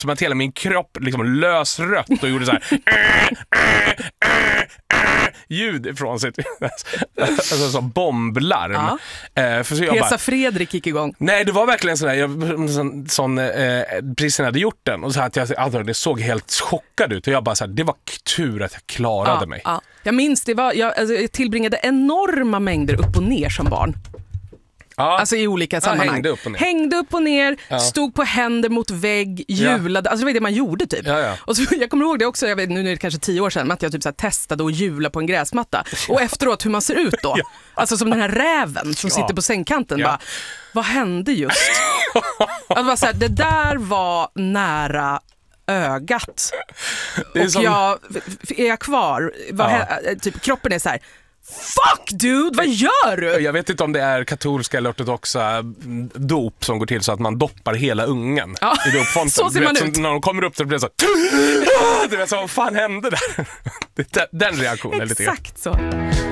som att hela min kropp liksom lösrött och gjorde så här ljud ifrån sig. Alltså som bomblarm. För så jag Hesa Fredrik gick igång. Nej, det var verkligen precis när jag hade gjort den. Och så att det såg helt chockad ut. Och jag bara så här, det var tur att jag klarade mig. Ja. Jag minns, jag tillbringade enorma mängder upp och ner som barn. Ja. Alltså i olika sammanhang. Hängde upp och ner, stod på händer mot vägg, hjulade. Alltså det var det man gjorde typ. Ja. Och så, jag kommer ihåg det också, nu är det kanske 10 år sedan, men att jag typ så här testade att hjula på en gräsmatta. Och efteråt hur man ser ut då. Alltså som den här räven som sitter på sängkanten. Bara, vad hände just? Alltså bara så här, det där var nära ögat. Det är och som... är jag kvar? Typ, kroppen är så här. Fuck dude, vad gör du? Jag vet inte om det är katolska eller ortodoxa dop som går till så att man doppar hela ungen i dopfonten. Så ser man ut. När de kommer upp så blir det så du vet så, vad fan hände där? Den reaktionen är lite grann. Exakt så.